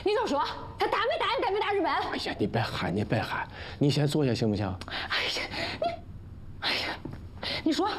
你就说他答没答应该没答日本？ 哎呀，你别喊，你别喊，你先坐下行不行？ 哎呀，哎呀，你说。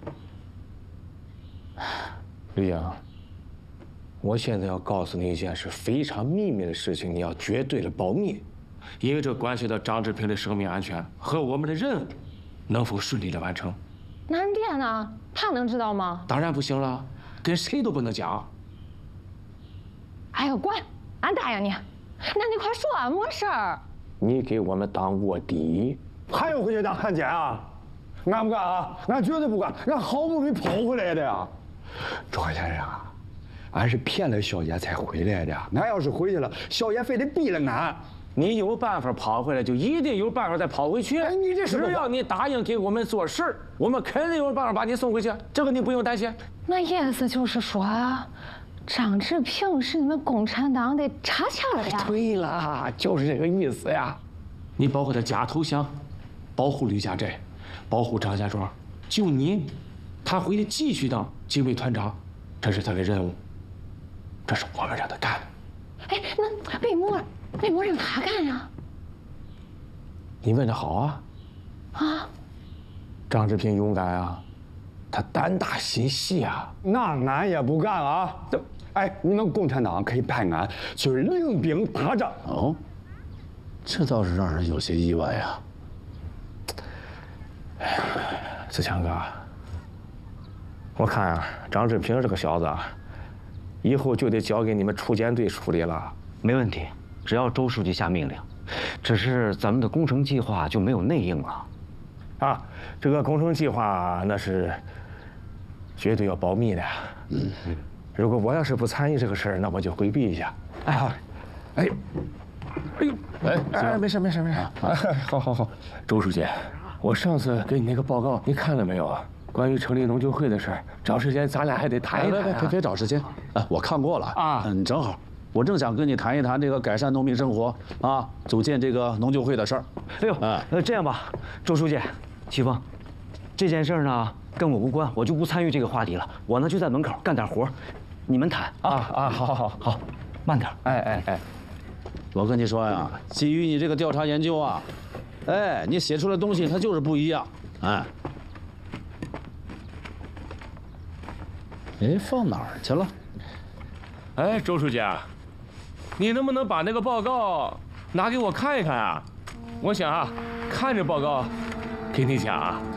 吕英，我现在要告诉你一件事，非常秘密的事情，你要绝对的保密，因为这关系到张志平的生命安全和我们的任务能否顺利的完成。 那俺爹呢？他能知道吗？ 当然不行了，跟谁都不能讲。 哎呦，管，俺答应你。那你快说啊，没事儿。 你给我们当卧底， 还要回去当汉奸啊？俺不干啊！俺绝对不干！俺好不容易跑回来的呀。庄先生啊，俺是骗了小爷才回来的。俺要是回去了，小爷非得逼了俺。 你有办法跑回来，就一定有办法再跑回去。 哎，你这是只要你答应给我们做事儿，我们肯定有办法把你送回去，这个你不用担心。 那意思就是说，张志平是你们共产党的插签的呀？ 对了，就是这个意思呀。你保护他假投降，保护吕家寨，保护张家庄，就你，他回去继续当警卫团长，这是他的任务，这是我们让他干的。 哎，那为么让他干呀？ 你问的好啊！ 啊， 张志平勇敢啊，他胆大心细啊。 那俺也不干啊！哎，你们共产党可以派俺去领兵打仗。 哦，这倒是让人有些意外呀。 志强哥，我看啊，张志平这个小子啊，以后就得交给你们锄奸队处理了。 没问题，只要周书记下命令。只是咱们的工程计划就没有内应啊。 啊，这个工程计划那是绝对要保密的。如果我要是不参与这个事儿，那我就回避一下。哎，好，哎，哎呦，哎，没事没事没事。好，周书记，我上次给你那个报告，你看了没有啊？关于成立农救会的事儿，找时间咱俩还得谈一谈。 别找时间，哎，我看过了啊。正好，我正想跟你谈一谈这个改善农民生活啊，组建这个农救会的事儿。 哎呦，这样吧，周书记，启峰，这件事呢跟我无关，我就不参与这个话题了。我呢就在门口干点活，你们谈啊。好，慢点。哎， 我跟你说呀，基于你这个调查研究啊，哎，你写出来的东西它就是不一样。哎，放哪儿去了？ 哎，周书记啊，你能不能把那个报告拿给我看一看啊？我想啊，看着报告给你讲啊。